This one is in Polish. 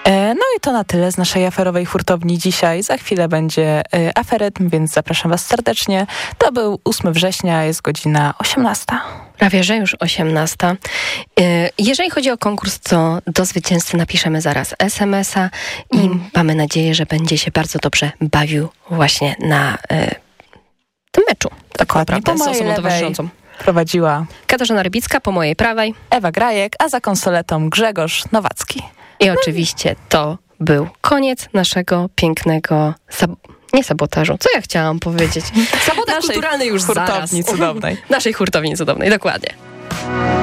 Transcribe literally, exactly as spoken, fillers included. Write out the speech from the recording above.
No i to na tyle z naszej aferowej hurtowni dzisiaj. Za chwilę będzie aferytm, więc zapraszam was serdecznie. To był ósmego września, jest godzina osiemnasta. Prawie, że już osiemnasta. Jeżeli chodzi o konkurs, to do zwycięzcy napiszemy zaraz es em es a i mm. mamy nadzieję, że będzie się bardzo dobrze bawił właśnie na y, tym meczu. Dokładnie. Tak naprawdę, z osobą towarzyszącą. Prowadziła Katarzyna Rybicka, po mojej prawej Ewa Grajek, a za konsoletą Grzegorz Nowacki. I no. oczywiście to był koniec naszego pięknego sab- nie sabotażu, co ja chciałam powiedzieć? Sabotaż kulturalny już hurtowni zaraz. cudownej. Naszej hurtowni cudownej, dokładnie.